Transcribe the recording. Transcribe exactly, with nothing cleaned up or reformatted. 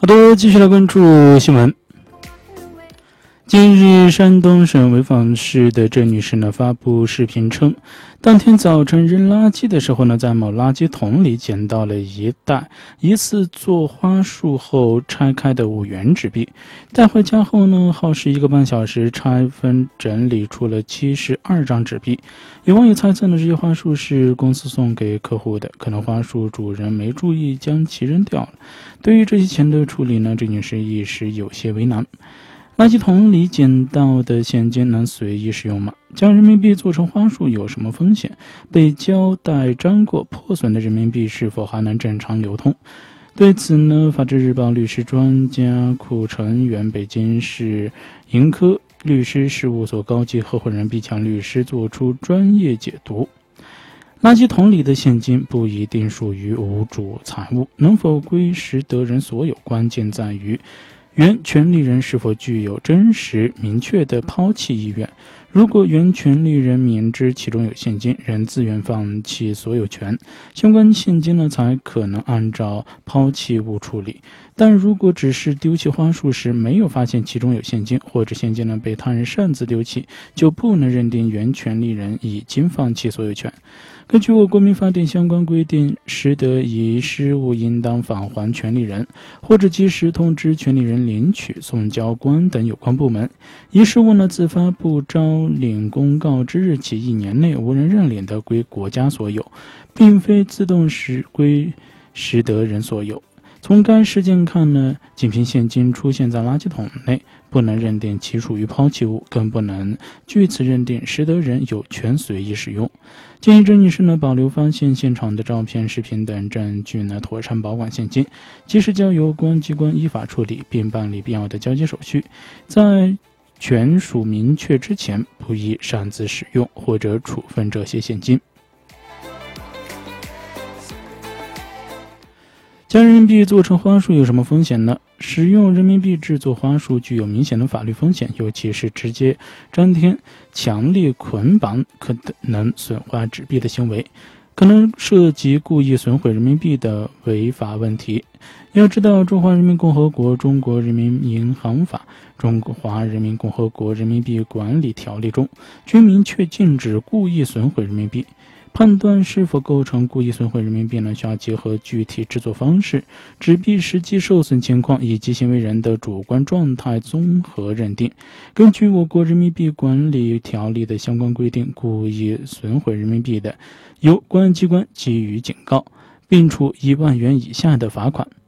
好的，继续来关注新闻。近日，山东省潍坊市的郑女士呢发布视频称，当天早晨扔垃圾的时候呢，在某垃圾桶里捡到了一袋疑似做花束后拆开的五元纸币，带回家后呢，耗时一个半小时拆分整理出了七十二张纸币。有网友猜测呢，这些花束是公司送给客户的，可能花束主人没注意将其扔掉了。对于这些钱的处理呢，郑女士一时有些为难。垃圾桶里捡到的现金能随意使用吗？将人民币做成花束有什么风险？被胶带粘过破损的人民币是否还能正常流通？对此呢，法制日报律师专家库成员、北京市盈科律师事务所高级合伙人毕强律师作出专业解读。垃圾桶里的现金不一定属于无主财物，能否归实得人所有，关键在于原权利人是否具有真实明确的抛弃意愿。如果原权利人明知其中有现金，仍自愿放弃所有权，相关现金呢才可能按照抛弃物处理。但如果只是丢弃花束时没有发现其中有现金，或者现金呢被他人擅自丢弃，就不能认定原权利人已经放弃所有权。根据我国民法典相关规定，实得遗失物应当返还权利人，或者及时通知权利人领取、送交公安等有关部门。遗失物呢，自发布招领公告之日起一年内无人认领的，归国家所有，并非自动时归实得人所有。从该事件看呢，仅凭现金出现在垃圾桶内，不能认定其属于抛弃物，更不能据此认定实得人有权随意使用。建议郑女士呢保留发现现场的照片、视频等证据呢，妥善保管现金，及时交由公安机关依法处理，并办理必要的交接手续。在权属明确之前，不宜擅自使用或者处分这些现金。将人民币做成花束有什么风险呢？使用人民币制作花束具有明显的法律风险，尤其是直接粘贴、强力捆绑可能损坏纸币的行为，可能涉及故意损毁人民币的违法问题。要知道，《中华人民共和国中国人民银行法》、《中华人民共和国人民币管理条例》中均明确禁止故意损毁人民币。判断是否构成故意损毁人民币呢，需要结合具体制作方式、纸币实际受损情况以及行为人的主观状态综合认定。根据我国人民币管理条例的相关规定，故意损毁人民币的，由公安机关给予警告，并处一万元以下的罚款。